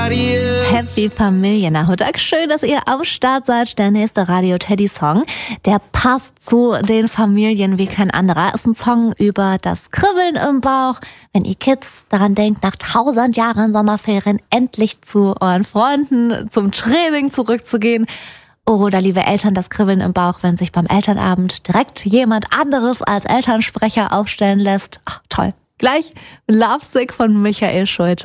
Happy Familiennachmittag. Schön, dass ihr am Start seid. Der nächste Radio-Teddy-Song, der passt zu den Familien wie kein anderer. Ist ein Song über das Kribbeln im Bauch, wenn ihr Kids daran denkt, nach 1000 Jahren Sommerferien endlich zu euren Freunden zum Training zurückzugehen. Oder liebe Eltern, das Kribbeln im Bauch, wenn sich beim Elternabend direkt jemand anderes als Elternsprecher aufstellen lässt. Ach, toll. Gleich Lovesick von Michael Schulte.